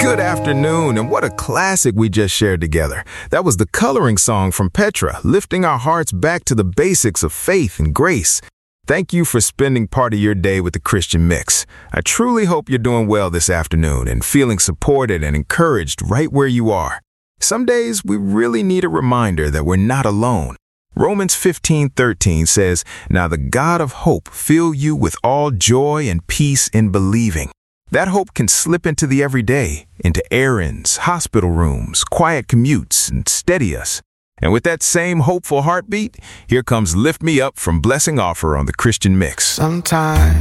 Good afternoon, and what a classic we just shared together. That was the Coloring Song from Petra, lifting our hearts back to the basics of faith and grace. Thank you for spending part of your day with the Christian Mix. I truly hope you're doing well this afternoon and feeling supported and encouraged right where you are. Some days we really need a reminder that we're not alone. Romans 15:13 says, "Now the God of hope fill you with all joy and peace in believing." That hope can slip into the everyday, into errands, hospital rooms, quiet commutes, and steady us. And with that same hopeful heartbeat, here comes Lift Me Up from Blessing Offer on the Christian Mix. Sometimes